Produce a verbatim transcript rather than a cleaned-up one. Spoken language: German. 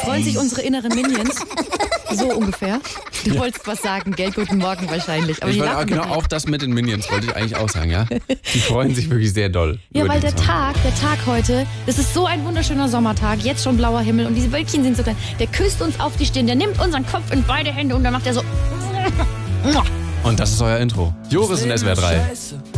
freuen sich unsere inneren Minions. So ungefähr. Du wolltest was sagen, gell? Guten Morgen wahrscheinlich. Aber ich die wollte lachen auch, genau dabei. auch das mit den Minions wollte ich eigentlich auch sagen, ja. Die freuen sich wirklich sehr doll. Ja, über weil den der Song. Tag, der Tag heute, das ist so ein wunderschöner Sommertag, jetzt schon blauer Himmel und diese Wölkchen sind so klein. Der küsst uns auf die Stirn, der nimmt unseren Kopf in beide Hände und dann macht er so... Und das ist euer Intro. Joris in S W R drei. Scheiße.